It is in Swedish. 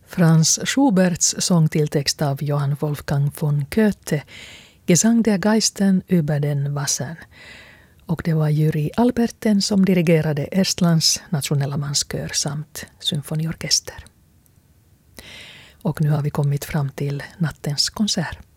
Franz Schuberts sångtilltext av Johann Wolfgang von Goethe, Gesang der Geisten über den Wassern. Och det var Jyri Alberten som dirigerade Estlands nationella manskör samt symfoniorkester. Och nu har vi kommit fram till nattens konsert.